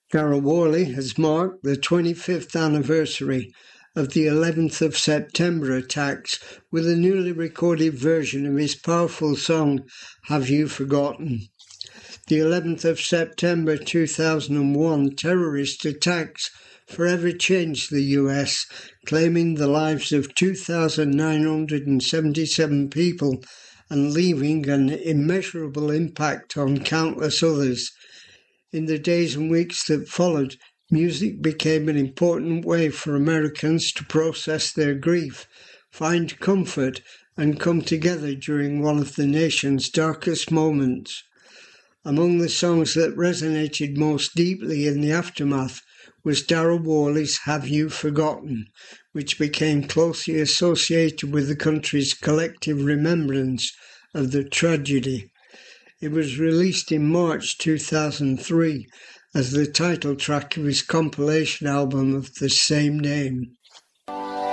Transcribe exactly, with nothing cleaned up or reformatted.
Darryl Worley has marked the twenty-fifth anniversary of the eleventh of September attacks with a newly recorded version of his powerful song, Have You Forgotten? The eleventh of September two thousand one terrorist attacks forever changed the U S, claiming the lives of two thousand nine hundred seventy-seven people and leaving an immeasurable impact on countless others. In the days and weeks that followed, music became an important way for Americans to process their grief, find comfort, and come together during one of the nation's darkest moments. Among the songs that resonated most deeply in the aftermath was Darryl Worley's Have You Forgotten, which became closely associated with the country's collective remembrance of the tragedy. It was released in March two thousand three as the title track of his compilation album of the same name.